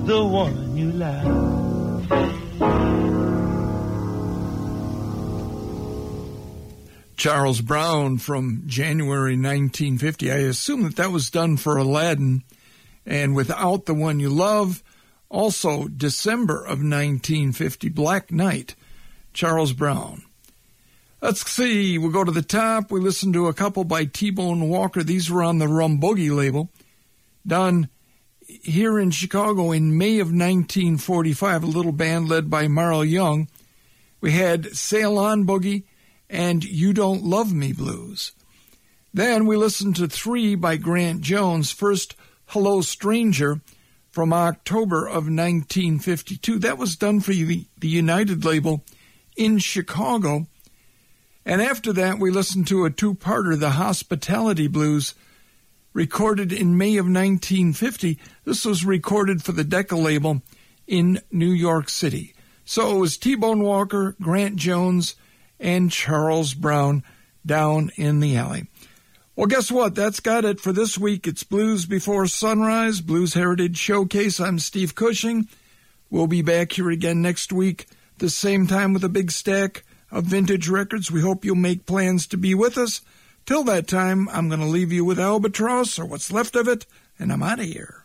the one you love. Charles Brown from January 1950. I assume that was done for Aladdin. And Without the One You Love, also December of 1950, Black Knight, Charles Brown. Let's see, we'll go to the top. We listened to a couple by T-Bone Walker. These were on the Rum Boogie label, done here in Chicago in May of 1945, a little band led by Marl Young. We had Sail On Boogie and You Don't Love Me Blues. Then we listened to three by Grant Jones. First, Hello Stranger from October of 1952. That was done for the United label in Chicago. And after that, we listened to a two-parter, The Hospitality Blues, recorded in May of 1950. This was recorded for the Decca label in New York City. So it was T-Bone Walker, Grant Jones, and Charles Brown down in the alley. Well, guess what? That's got it for this week. It's Blues Before Sunrise, Blues Heritage Showcase. I'm Steve Cushing. We'll be back here again next week, the same time with a big stack of vintage records. We hope you'll make plans to be with us. Till that time, I'm going to leave you with Albatross, or what's left of it, and I'm out of here.